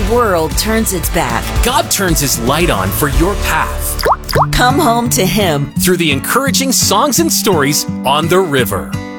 world turns its back, God turns His light on for your path come home to Him. through the encouraging songs and stories on the river.